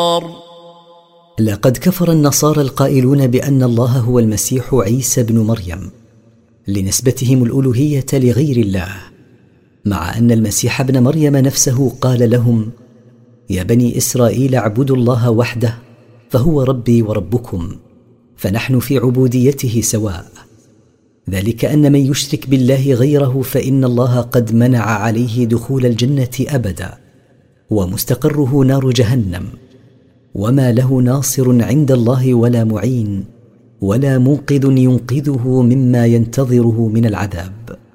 لقد كفر النصارى القائلون بأن الله هو المسيح عيسى بن مريم لنسبتهم الألوهية لغير الله، مع أن المسيح ابن مريم نفسه قال لهم: يا بني إسرائيل اعبدوا الله وحده فهو ربي وربكم، فنحن في عبوديته سواء. ذلك أن من يشرك بالله غيره فإن الله قد منع عليه دخول الجنة أبدا، ومستقره نار جهنم، وما له ناصر عند الله ولا معين ولا منقذ ينقذه مما ينتظره من العذاب.